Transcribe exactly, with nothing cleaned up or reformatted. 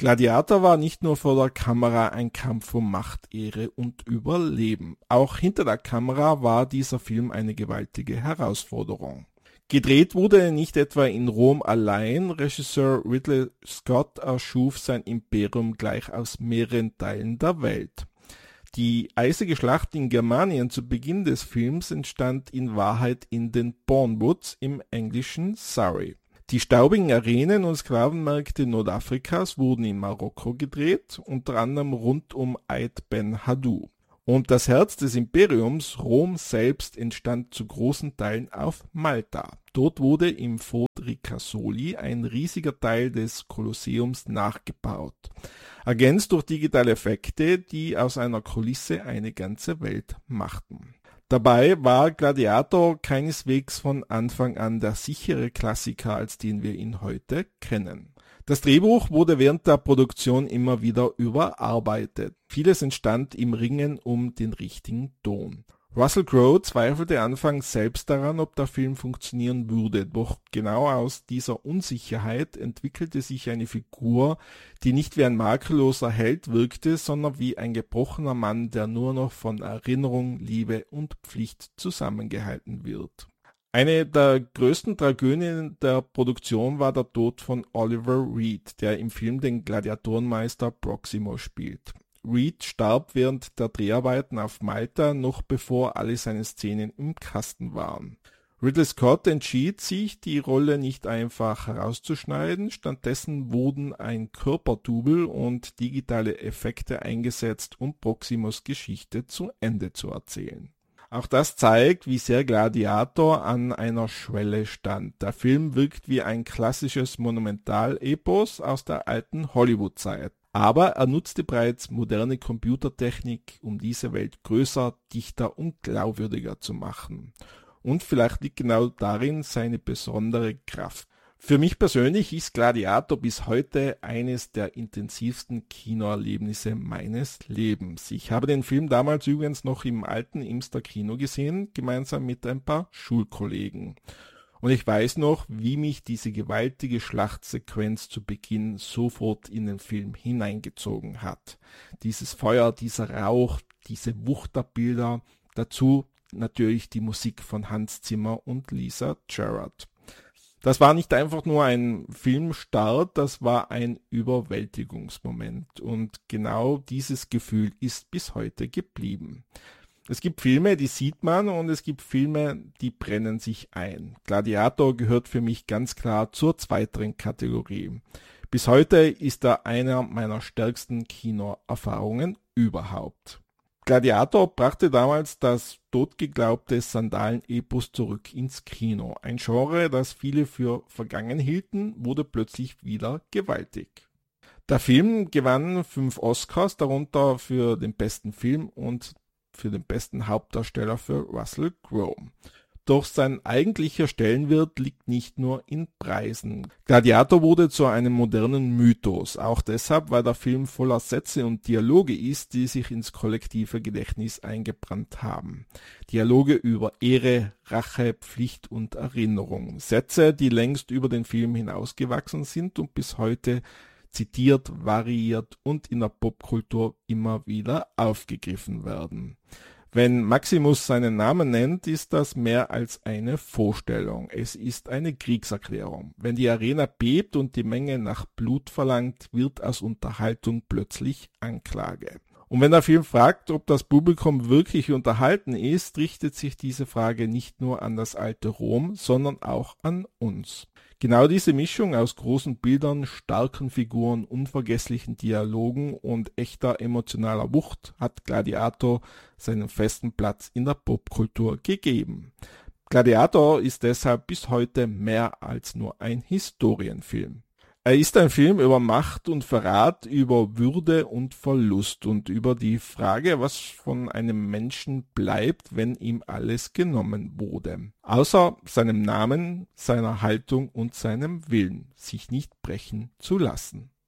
Gladiator war nicht nur vor der Kamera ein Kampf um Macht, Ehre und Überleben. Auch hinter der Kamera war dieser Film eine gewaltige Herausforderung. Gedreht wurde nicht etwa in Rom allein, Regisseur Ridley Scott erschuf sein Imperium gleich aus mehreren Teilen der Welt. Die eisige Schlacht in Germanien zu Beginn des Films entstand in Wahrheit in den Bourne-Woods, im englischen Surrey. Die staubigen Arenen und Sklavenmärkte Nordafrikas wurden in Marokko gedreht, unter anderem rund um Eid Ben Haddou. Und das Herz des Imperiums, Rom selbst, entstand zu großen Teilen auf Malta. Dort wurde im Fort Ricasoli ein riesiger Teil des Kolosseums nachgebaut, ergänzt durch digitale Effekte, die aus einer Kulisse eine ganze Welt machten. Dabei war Gladiator keineswegs von Anfang an der sichere Klassiker, als den wir ihn heute kennen. Das Drehbuch wurde während der Produktion immer wieder überarbeitet. Vieles entstand im Ringen um den richtigen Ton. Russell Crowe zweifelte anfangs selbst daran, ob der Film funktionieren würde, doch genau aus dieser Unsicherheit entwickelte sich eine Figur, die nicht wie ein makelloser Held wirkte, sondern wie ein gebrochener Mann, der nur noch von Erinnerung, Liebe und Pflicht zusammengehalten wird. Eine der größten Tragödien der Produktion war der Tod von Oliver Reed, der im Film den Gladiatorenmeister Proximo spielt. Reed starb während der Dreharbeiten auf Malta, noch bevor alle seine Szenen im Kasten waren. Ridley Scott entschied sich, die Rolle nicht einfach herauszuschneiden, stattdessen wurden ein Körperdouble und digitale Effekte eingesetzt, um Proximos Geschichte zu Ende zu erzählen. Auch das zeigt, wie sehr Gladiator an einer Schwelle stand. Der Film wirkt wie ein klassisches Monumentalepos aus der alten Hollywood-Zeit. Aber er nutzte bereits moderne Computertechnik, um diese Welt größer, dichter und glaubwürdiger zu machen. Und vielleicht liegt genau darin seine besondere Kraft. Für mich persönlich ist Gladiator bis heute eines der intensivsten Kinoerlebnisse meines Lebens. Ich habe den Film damals übrigens noch im alten Imster Kino gesehen, gemeinsam mit ein paar Schulkollegen. Und ich weiß noch, wie mich diese gewaltige Schlachtsequenz zu Beginn sofort in den Film hineingezogen hat. Dieses Feuer, dieser Rauch, diese Wucht der Bilder, dazu natürlich die Musik von Hans Zimmer und Lisa Gerrard. Das war nicht einfach nur ein Filmstart, das war ein Überwältigungsmoment. Und genau dieses Gefühl ist bis heute geblieben. Es gibt Filme, die sieht man, und es gibt Filme, die brennen sich ein. Gladiator gehört für mich ganz klar zur zweiteren Kategorie. Bis heute ist er einer meiner stärksten Kinoerfahrungen überhaupt. Gladiator brachte damals das totgeglaubte Sandalen-Epos zurück ins Kino. Ein Genre, das viele für vergangen hielten, wurde plötzlich wieder gewaltig. Der Film gewann fünf Oscars, darunter für den besten Film und für den besten Hauptdarsteller für Russell Crowe. Doch sein eigentlicher Stellenwert liegt nicht nur in Preisen. Gladiator wurde zu einem modernen Mythos, auch deshalb, weil der Film voller Sätze und Dialoge ist, die sich ins kollektive Gedächtnis eingebrannt haben. Dialoge über Ehre, Rache, Pflicht und Erinnerung. Sätze, die längst über den Film hinausgewachsen sind und bis heute zitiert, variiert und in der Popkultur immer wieder aufgegriffen werden. Wenn Maximus seinen Namen nennt, ist das mehr als eine Vorstellung. Es ist eine Kriegserklärung. Wenn die Arena bebt und die Menge nach Blut verlangt, wird aus Unterhaltung plötzlich Anklage. Und wenn der Film fragt, ob das Publikum wirklich unterhalten ist, richtet sich diese Frage nicht nur an das alte Rom, sondern auch an uns. Genau diese Mischung aus großen Bildern, starken Figuren, unvergesslichen Dialogen und echter emotionaler Wucht hat Gladiator seinen festen Platz in der Popkultur gegeben. Gladiator ist deshalb bis heute mehr als nur ein Historienfilm. Er ist ein Film über Macht und Verrat, über Würde und Verlust und über die Frage, was von einem Menschen bleibt, wenn ihm alles genommen wurde. Außer seinem Namen, seiner Haltung und seinem Willen, sich nicht brechen zu lassen.